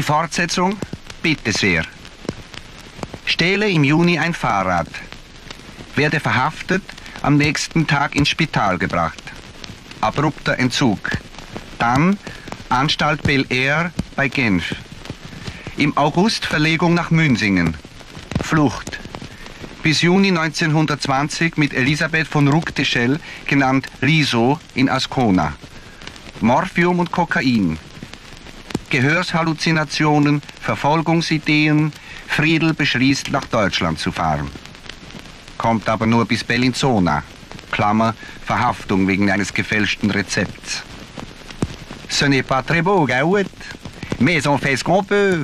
die Fortsetzung? Bitte sehr. Stehle im Juni ein Fahrrad. Werde verhaftet, am nächsten Tag ins Spital gebracht. Abrupter Entzug. Dann Anstalt Bel Air bei Genf. Im August Verlegung nach Münsingen. Flucht. Bis Juni 1920 mit Elisabeth von Ruckteschell, genannt Liso, in Ascona. Morphium und Kokain. Gehörshalluzinationen, Verfolgungsideen. Friedl beschließt, nach Deutschland zu fahren. Kommt aber nur bis Bellinzona. Klammer, Verhaftung wegen eines gefälschten Rezepts. Ce n'est pas très beau, Gaout. Mais on fait ce qu'on peut.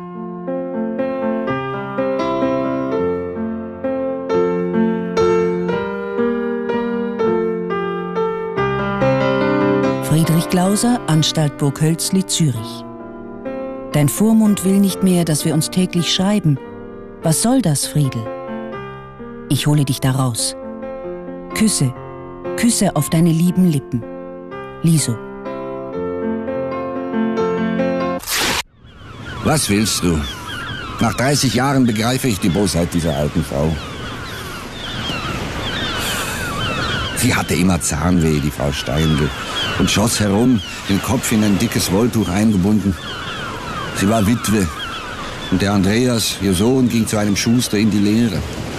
Friedrich Glauser, Anstalt Burghölzli, Zürich. Dein Vormund will nicht mehr, dass wir uns täglich schreiben. Was soll das, Friedel? Ich hole dich da raus. Küsse, Küsse auf deine lieben Lippen. Liso. Was willst du? Nach 30 Jahren begreife ich die Bosheit dieser alten Frau. Sie hatte immer Zahnweh, die Frau Steindl, und schoss herum, den Kopf in ein dickes Wolltuch eingebunden. Sie war Witwe und der Andreas, ihr Sohn, ging zu einem Schuster in die Lehre.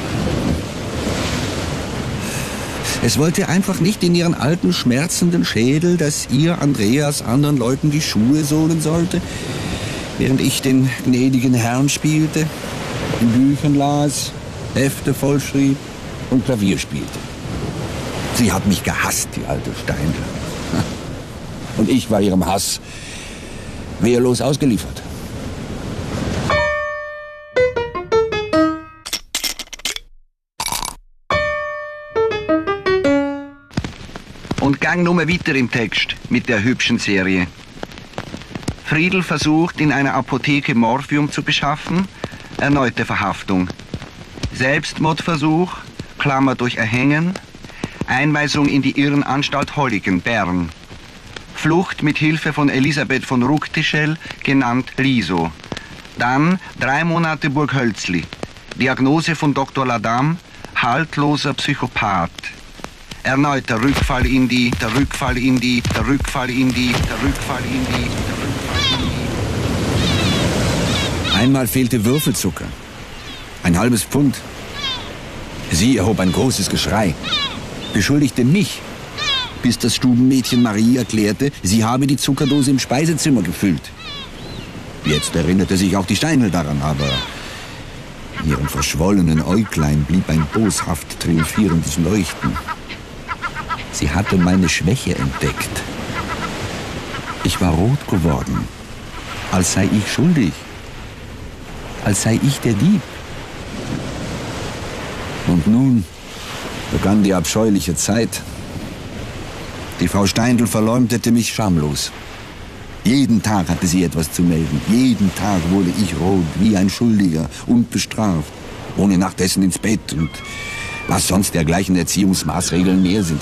Es wollte einfach nicht in ihren alten, schmerzenden Schädel, dass ihr, Andreas, anderen Leuten die Schuhe sohlen sollte, während ich den gnädigen Herrn spielte, in Büchern las, Hefte vollschrieb und Klavier spielte. Sie hat mich gehasst, die alte Steindl. Und ich war ihrem Hass wehrlos ausgeliefert. Und gang nur weiter im Text mit der hübschen Serie. Friedl versucht, in einer Apotheke Morphium zu beschaffen. Erneute Verhaftung. Selbstmordversuch, Klammer durch Erhängen. Einweisung in die Irrenanstalt Holligen, Bern. Flucht mit Hilfe von Elisabeth von Ruckteschell, genannt Liso. Dann 3 Monate Burghölzli. Diagnose von Dr. Ladam, haltloser Psychopath. Erneuter Rückfall in die, der Rückfall in die, der Rückfall in die, der Rückfall in die, der Rückfall in die. Einmal fehlte Würfelzucker. Ein halbes Pfund. Sie erhob ein großes Geschrei. Beschuldigte mich, bis das Stubenmädchen Marie erklärte, sie habe die Zuckerdose im Speisezimmer gefüllt. Jetzt erinnerte sich auch die Steindl daran, aber in ihrem verschwollenen Äuglein blieb ein boshaft triumphierendes Leuchten. Sie hatte meine Schwäche entdeckt. Ich war rot geworden, als sei ich schuldig, als sei ich der Dieb. Und nun begann die abscheuliche Zeit. Die Frau Steindl verleumdete mich schamlos. Jeden Tag hatte sie etwas zu melden. Jeden Tag wurde ich rot, wie ein Schuldiger, unbestraft, ohne nach dessen ins Bett und was sonst dergleichen Erziehungsmaßregeln mehr sind.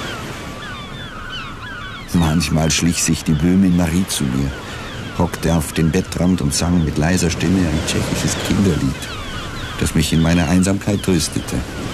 Manchmal schlich sich die Böhmin Marie zu mir, hockte auf den Bettrand und sang mit leiser Stimme ein tschechisches Kinderlied, das mich in meiner Einsamkeit tröstete.